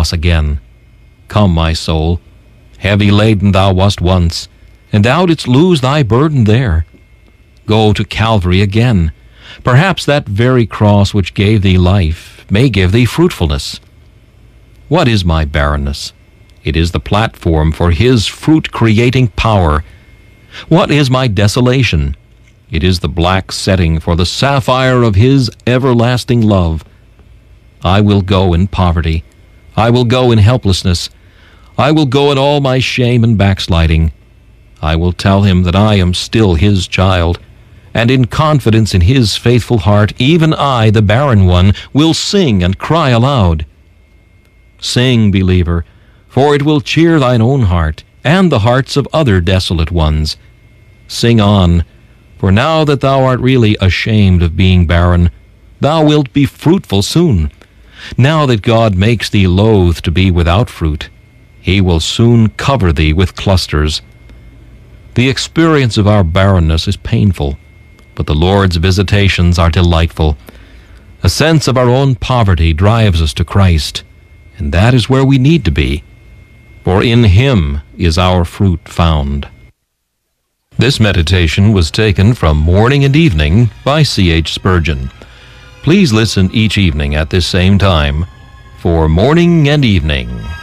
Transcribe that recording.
cross again. Come, my soul, heavy laden thou wast once, and thou didst lose thy burden there. Go to Calvary again. Perhaps that very cross which gave thee life may give thee fruitfulness. What is my barrenness? It is the platform for his fruit-creating power. What is my desolation? It is the black setting for the sapphire of his everlasting love. I will go in poverty. I will go in helplessness. I will go in all my shame and backsliding. I will tell him that I am still his child, and in confidence in his faithful heart, even I, the barren one, will sing and cry aloud. Sing, believer, for it will cheer thine own heart and the hearts of other desolate ones. Sing on, for now that thou art really ashamed of being barren, thou wilt be fruitful soon. Now that God makes thee loath to be without fruit, he will soon cover thee with clusters. The experience of our barrenness is painful, but the Lord's visitations are delightful. A sense of our own poverty drives us to Christ, and that is where we need to be, for in him is our fruit found. This meditation was taken from Morning and Evening by C.H. Spurgeon. Please listen each evening at this same time for Morning and Evening.